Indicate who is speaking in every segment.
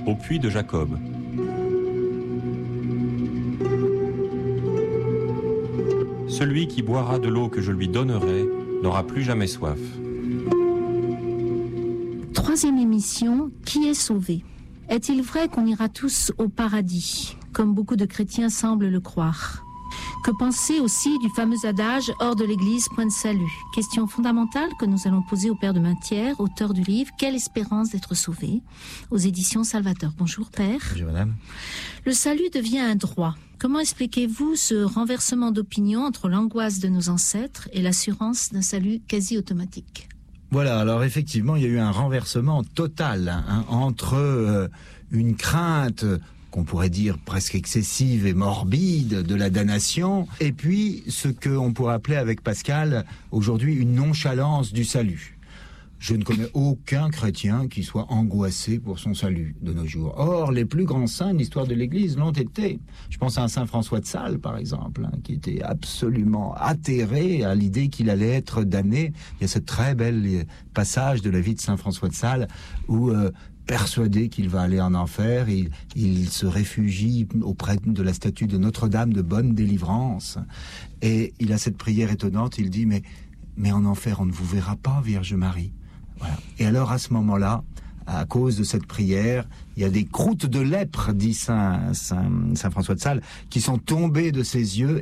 Speaker 1: au puits de Jacob. Celui qui boira de l'eau que je lui donnerai n'aura plus jamais soif.
Speaker 2: Troisième émission, qui est sauvé ? Est-il vrai qu'on ira tous au paradis, comme beaucoup de chrétiens semblent le croire ? Que penser aussi du fameux adage « hors de l'église, point de salut » ? Question fondamentale que nous allons poser au Père de Maintière, auteur du livre « Quelle espérance d'être sauvé ?» aux éditions Salvateur. Bonjour Père.
Speaker 3: Bonjour Madame.
Speaker 2: Le salut devient un droit. Comment expliquez-vous ce renversement d'opinion entre l'angoisse de nos ancêtres et l'assurance d'un salut quasi automatique ?
Speaker 3: Voilà, alors effectivement, il y a eu un renversement total entre une crainte qu'on pourrait dire presque excessive et morbide de la damnation, et puis ce qu'on pourrait appeler avec Pascal aujourd'hui une nonchalance du salut. Je ne connais aucun chrétien qui soit angoissé pour son salut de nos jours. Or, les plus grands saints de l'histoire de l'Église l'ont été. Je pense à un saint François de Sales, par exemple, qui était absolument atterré à l'idée qu'il allait être damné. Il y a ce très bel passage de la vie de saint François de Sales où, persuadé qu'il va aller en enfer, il se réfugie auprès de la statue de Notre-Dame de Bonne Délivrance. Et il a cette prière étonnante, il dit, mais en enfer, on ne vous verra pas, Vierge Marie. Voilà. Et alors, à ce moment-là, à cause de cette prière, il y a des croûtes de lèpre, dit saint François de Sales, qui sont tombées de ses yeux,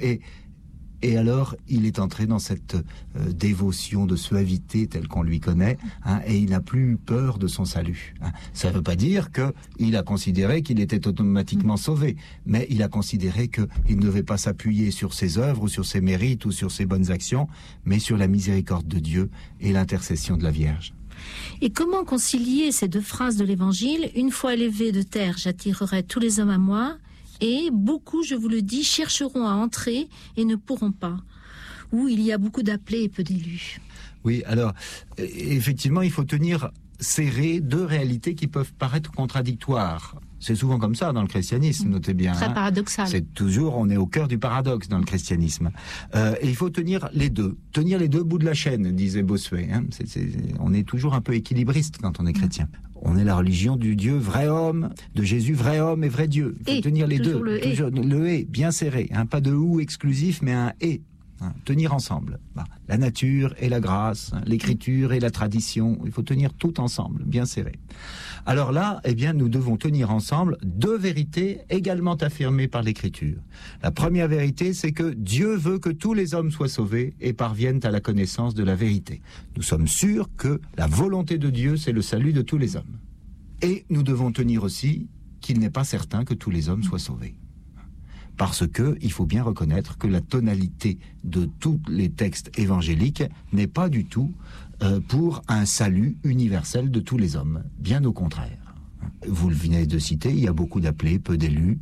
Speaker 3: et alors il est entré dans cette dévotion de suavité telle qu'on lui connaît, et il n'a plus eu peur de son salut. Ça ne veut pas dire qu'il a considéré qu'il était automatiquement sauvé, mais il a considéré qu'il ne devait pas s'appuyer sur ses œuvres ou sur ses mérites ou sur ses bonnes actions, mais sur la miséricorde de Dieu et l'intercession de la Vierge.
Speaker 2: Et comment concilier ces deux phrases de l'Évangile ? Une fois élevé de terre, j'attirerai tous les hommes à moi, et beaucoup, je vous le dis, chercheront à entrer et ne pourront pas. Où il y a beaucoup d'appelés et peu d'élus.
Speaker 3: Oui, alors, effectivement, il faut tenir serré deux réalités qui peuvent paraître contradictoires. C'est souvent comme ça dans le christianisme, notez bien.
Speaker 2: Très paradoxal.
Speaker 3: C'est toujours, on est au cœur du paradoxe dans le christianisme. Et il faut tenir les deux bouts de la chaîne, disait Bossuet. On est toujours un peu équilibriste quand on est chrétien. On est la religion du Dieu vrai homme, de Jésus vrai homme et vrai Dieu. Il faut tenir les deux. Le et, bien serré. Pas de ou exclusif, mais un et. Tenir ensemble. La nature et la grâce, l'écriture et la tradition, il faut tenir tout ensemble, bien serré. Alors là, nous devons tenir ensemble deux vérités également affirmées par l'écriture. La première vérité, c'est que Dieu veut que tous les hommes soient sauvés et parviennent à la connaissance de la vérité. Nous sommes sûrs que la volonté de Dieu, c'est le salut de tous les hommes. Et nous devons tenir aussi qu'il n'est pas certain que tous les hommes soient sauvés. Parce que il faut bien reconnaître que la tonalité de tous les textes évangéliques n'est pas du tout pour un salut universel de tous les hommes. Bien au contraire. Vous le venez de citer, il y a beaucoup d'appelés, peu d'élus.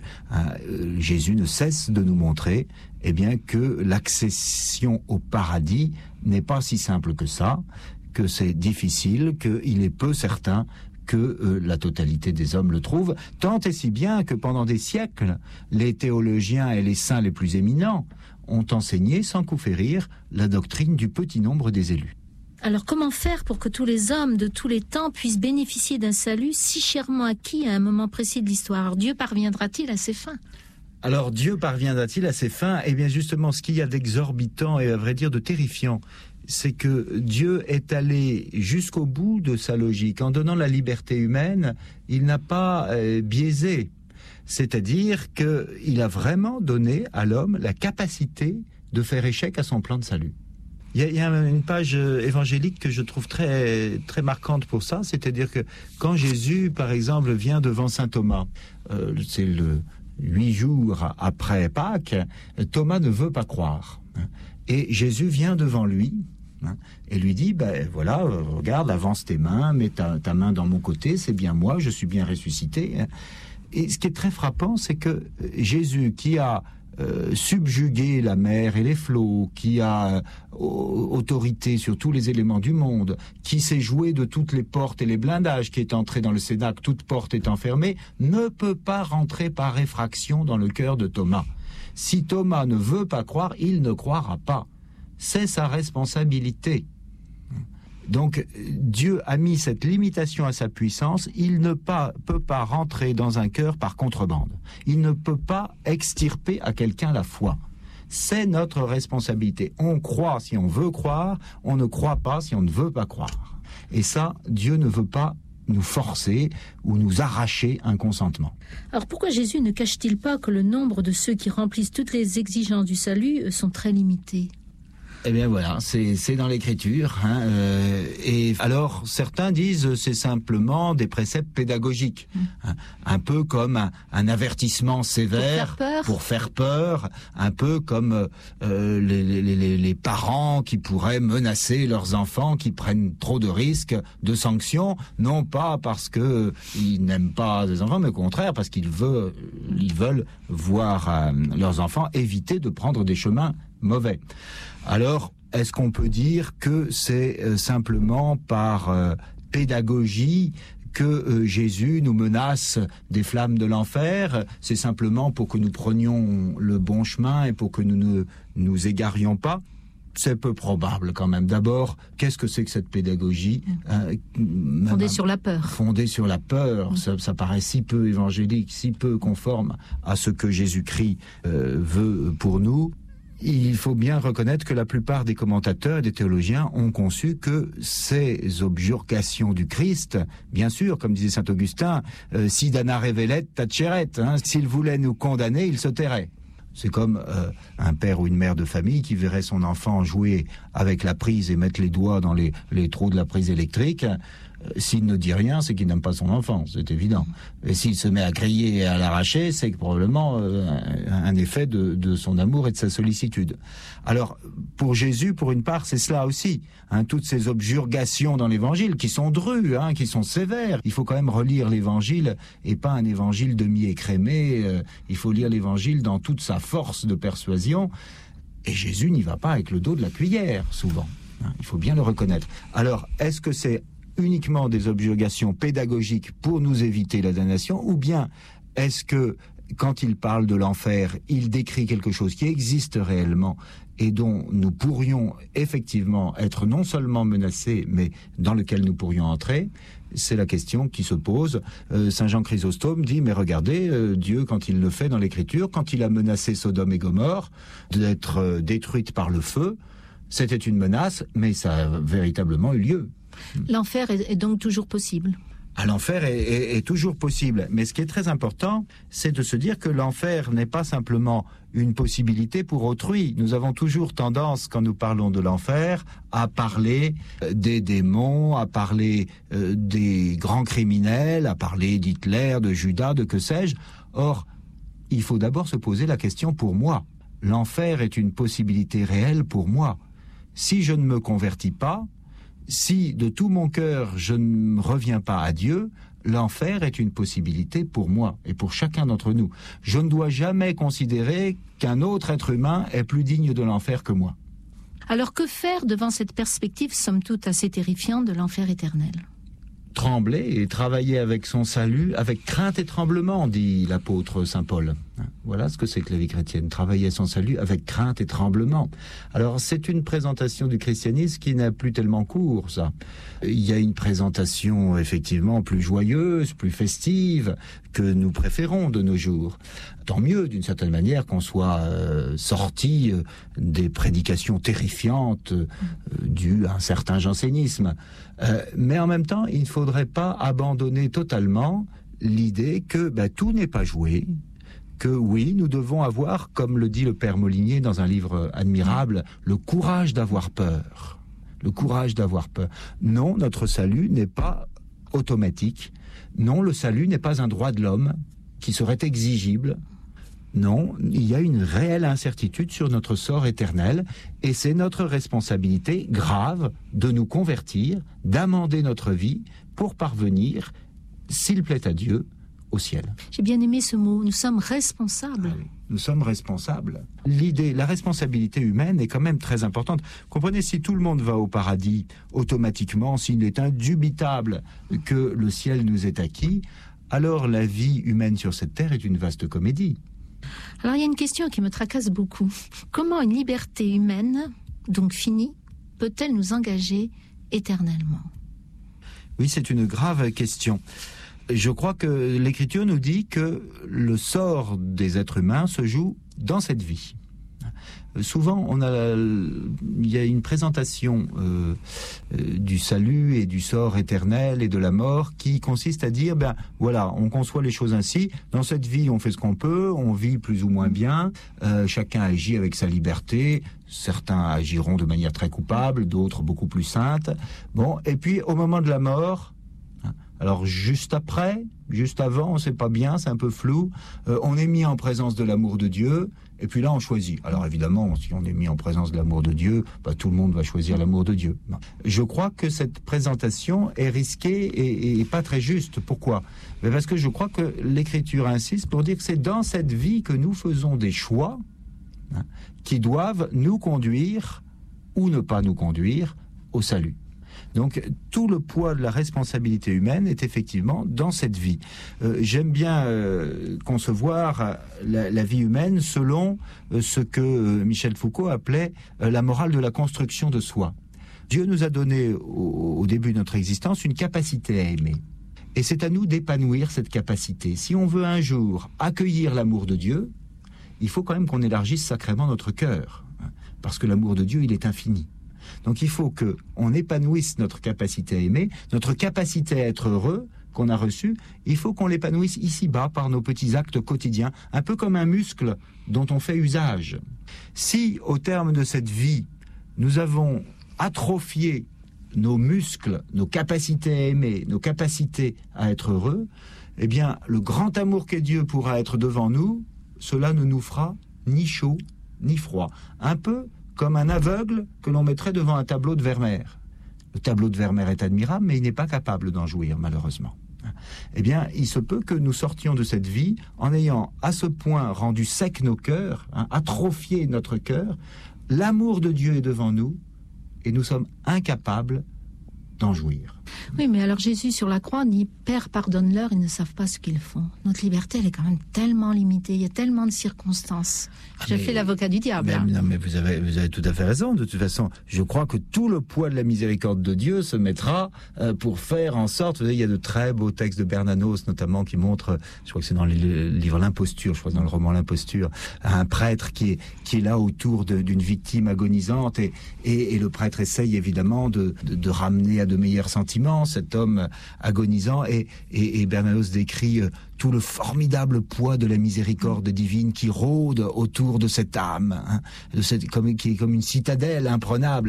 Speaker 3: Jésus ne cesse de nous montrer que l'accession au paradis n'est pas si simple que ça, que c'est difficile, qu'il est peu certain que la totalité des hommes le trouvent, tant et si bien que pendant des siècles, les théologiens et les saints les plus éminents ont enseigné sans coup férir la doctrine du petit nombre des élus.
Speaker 2: Alors comment faire pour que tous les hommes de tous les temps puissent bénéficier d'un salut si chèrement acquis à un moment précis de l'histoire ? Alors Dieu parviendra-t-il à ses fins ?
Speaker 3: Alors Dieu parviendra-t-il à ses fins ? Eh bien justement, ce qu'il y a d'exorbitant et à vrai dire de terrifiant, c'est que Dieu est allé jusqu'au bout de sa logique. En donnant la liberté humaine, il n'a pas biaisé. C'est-à-dire qu'il a vraiment donné à l'homme la capacité de faire échec à son plan de salut. Il y a une page évangélique que je trouve très, très marquante pour ça, c'est-à-dire que quand Jésus, par exemple, vient devant saint Thomas, c'est le 8 jours après Pâques, Thomas ne veut pas croire. Et Jésus vient devant lui et lui dit, voilà, regarde, avance tes mains, mets ta main dans mon côté, c'est bien moi, je suis bien ressuscité. Et ce qui est très frappant, c'est que Jésus, qui a subjugué la mer et les flots, qui a autorité sur tous les éléments du monde, qui s'est joué de toutes les portes et les blindages, qui est entré dans le cénacle, toute porte étant fermée, ne peut pas rentrer par effraction dans le cœur de Thomas. Si Thomas ne veut pas croire, il ne croira pas. C'est sa responsabilité. Donc Dieu a mis cette limitation à sa puissance, il ne peut pas rentrer dans un cœur par contrebande. Il ne peut pas extirper à quelqu'un la foi. C'est notre responsabilité. On croit si on veut croire, on ne croit pas si on ne veut pas croire. Et ça, Dieu ne veut pas nous forcer ou nous arracher un consentement.
Speaker 2: Alors pourquoi Jésus ne cache-t-il pas que le nombre de ceux qui remplissent toutes les exigences du salut sont très limités ?
Speaker 3: Eh bien voilà, c'est dans l'Écriture. Et alors, certains disent c'est simplement des préceptes pédagogiques. Un peu comme un avertissement sévère pour faire peur. Un peu comme les parents qui pourraient menacer leurs enfants qui prennent trop de risques, de sanctions, non pas parce qu'ils n'aiment pas les enfants, mais au contraire parce qu'ils veulent voir leurs enfants éviter de prendre des chemins mauvais. Alors, est-ce qu'on peut dire que c'est simplement par pédagogie que Jésus nous menace des flammes de l'enfer? C'est simplement pour que nous prenions le bon chemin et pour que nous ne nous égarions pas? C'est peu probable quand même. D'abord, qu'est-ce que c'est que cette pédagogie
Speaker 2: fondée sur la peur.
Speaker 3: Fondée sur la peur, ça paraît si peu évangélique, si peu conforme à ce que Jésus-Christ veut pour nous. Il faut bien reconnaître que la plupart des commentateurs et des théologiens ont conçu que ces objurgations du Christ, bien sûr, comme disait saint Augustin, si dana revelet taceret, s'il voulait nous condamner, il se tairait. C'est comme un père ou une mère de famille qui verrait son enfant jouer avec la prise et mettre les doigts dans les trous de la prise électrique. S'il ne dit rien, c'est qu'il n'aime pas son enfant, c'est évident. Et s'il se met à crier et à l'arracher, c'est probablement un effet de son amour et de sa sollicitude. Alors, pour Jésus, pour une part, c'est cela aussi. Toutes ces objurgations dans l'Évangile, qui sont drues, qui sont sévères. Il faut quand même relire l'Évangile, et pas un Évangile demi-écrémé. Il faut lire l'Évangile dans toute sa force de persuasion. Et Jésus n'y va pas avec le dos de la cuillère, souvent. Il faut bien le reconnaître. Alors, est-ce que c'est uniquement des objurgations pédagogiques pour nous éviter la damnation, ou bien est-ce que quand il parle de l'enfer, il décrit quelque chose qui existe réellement et dont nous pourrions effectivement être non seulement menacés, mais dans lequel nous pourrions entrer? C'est la question qui se pose. Saint Jean Chrysostome dit, mais regardez, Dieu, quand il le fait dans l'Écriture, quand il a menacé Sodome et Gomorrhe d'être détruites par le feu, c'était une menace, mais ça a véritablement eu lieu.
Speaker 2: L'enfer est donc toujours possible.
Speaker 3: L'enfer est toujours possible, mais ce qui est très important, c'est de se dire que l'enfer n'est pas simplement une possibilité pour autrui. Nous avons toujours tendance, quand nous parlons de l'enfer, à parler des démons, à parler des grands criminels, à parler d'Hitler, de Judas, de que sais-je. Or, il faut d'abord se poser la question pour moi. L'enfer est une possibilité réelle pour moi. Si je ne me convertis pas, si de tout mon cœur je ne reviens pas à Dieu, l'enfer est une possibilité pour moi et pour chacun d'entre nous. Je ne dois jamais considérer qu'un autre être humain est plus digne de l'enfer que moi.
Speaker 2: Alors que faire devant cette perspective, somme toute assez terrifiante, de l'enfer éternel ?
Speaker 3: Trembler et travailler avec son salut, avec crainte et tremblement, dit l'apôtre saint Paul. Voilà ce que c'est que la vie chrétienne, travailler son salut avec crainte et tremblement. Alors c'est une présentation du christianisme qui n'a plus tellement cours, ça. Il y a une présentation effectivement plus joyeuse, plus festive, que nous préférons de nos jours. Tant mieux, d'une certaine manière, qu'on soit sorti des prédications terrifiantes dues à un certain jansénisme. Mais en même temps, il ne faudrait pas abandonner totalement l'idée que tout n'est pas joué, que oui, nous devons avoir, comme le dit le Père Molinier dans un livre admirable, le courage d'avoir peur. Le courage d'avoir peur. Non, notre salut n'est pas automatique. Non, le salut n'est pas un droit de l'homme qui serait exigible. Non, il y a une réelle incertitude sur notre sort éternel et c'est notre responsabilité grave de nous convertir, d'amender notre vie pour parvenir, s'il plaît à Dieu, au ciel.
Speaker 2: J'ai bien aimé ce mot, nous sommes responsables.
Speaker 3: Ah oui, nous sommes responsables. L'idée, la responsabilité humaine est quand même très importante. Comprenez, si tout le monde va au paradis automatiquement, s'il est indubitable que le ciel nous est acquis, alors la vie humaine sur cette terre est une vaste comédie.
Speaker 2: Alors il y a une question qui me tracasse beaucoup. Comment une liberté humaine, donc finie, peut-elle nous engager éternellement?
Speaker 3: Oui, c'est une grave question. Je crois que l'Écriture nous dit que le sort des êtres humains se joue dans cette vie. Souvent, il y a une présentation du salut et du sort éternel et de la mort qui consiste à dire, voilà, on conçoit les choses ainsi. Dans cette vie, on fait ce qu'on peut, on vit plus ou moins bien. Chacun agit avec sa liberté. Certains agiront de manière très coupable, d'autres beaucoup plus sainte. Bon, et puis au moment de la mort, alors juste après, juste avant, on ne sait pas bien, c'est un peu flou. On est mis en présence de l'amour de Dieu. Et puis là, on choisit. Alors évidemment, si on est mis en présence de l'amour de Dieu, tout le monde va choisir l'amour de Dieu. Je crois que cette présentation est risquée et pas très juste. Pourquoi ? Parce que je crois que l'Écriture insiste pour dire que c'est dans cette vie que nous faisons des choix qui doivent nous conduire ou ne pas nous conduire au salut. Donc tout le poids de la responsabilité humaine est effectivement dans cette vie. J'aime bien concevoir la vie humaine selon ce que Michel Foucault appelait la morale de la construction de soi. Dieu nous a donné au début de notre existence une capacité à aimer. Et c'est à nous d'épanouir cette capacité. Si on veut un jour accueillir l'amour de Dieu, il faut quand même qu'on élargisse sacrément notre cœur. Parce que l'amour de Dieu, il est infini. Donc il faut qu'on épanouisse notre capacité à aimer, notre capacité à être heureux qu'on a reçue, il faut qu'on l'épanouisse ici-bas par nos petits actes quotidiens, un peu comme un muscle dont on fait usage. Si au terme de cette vie, nous avons atrophié nos muscles, nos capacités à aimer, nos capacités à être heureux, eh bien le grand amour qu'est Dieu pourra être devant nous, cela ne nous fera ni chaud ni froid. Un peu comme un aveugle que l'on mettrait devant un tableau de Vermeer. Le tableau de Vermeer est admirable, mais il n'est pas capable d'en jouir, malheureusement. Eh bien, il se peut que nous sortions de cette vie en ayant à ce point rendu sec nos cœurs, atrophié notre cœur. L'amour de Dieu est devant nous et nous sommes incapables d'en jouir.
Speaker 2: Oui, mais alors Jésus sur la croix dit « Père, pardonne-leur, ils ne savent pas ce qu'ils font ». Notre liberté, elle est quand même tellement limitée, il y a tellement de circonstances. J'ai fait l'avocat du diable.
Speaker 3: Non, mais vous avez tout à fait raison. De toute façon, je crois que tout le poids de la miséricorde de Dieu se mettra pour faire en sorte... Vous savez, il y a de très beaux textes de Bernanos, notamment, qui montrent, je crois que c'est dans le livre L'Imposture, je crois dans le roman L'Imposture, un prêtre qui est là autour d'une victime agonisante et le prêtre essaye évidemment de ramener à de meilleurs sentiments cet homme agonisant et Bernanos décrit tout le formidable poids de la miséricorde divine qui rôde autour de cette âme, qui est comme une citadelle imprenable.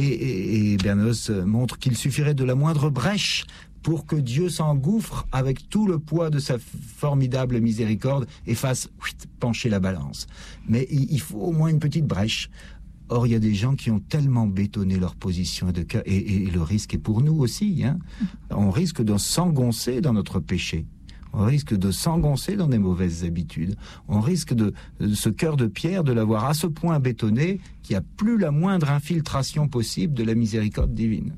Speaker 3: Et Bernanos montre qu'il suffirait de la moindre brèche pour que Dieu s'engouffre avec tout le poids de sa formidable miséricorde et fasse pencher la balance. Mais il faut au moins une petite brèche. Or, il y a des gens qui ont tellement bétonné leur position de cœur, et le risque est pour nous aussi. On risque de s'engoncer dans notre péché. On risque de s'engoncer dans des mauvaises habitudes. On risque de ce cœur de pierre, de l'avoir à ce point bétonné qu'il n'y a plus la moindre infiltration possible de la miséricorde divine.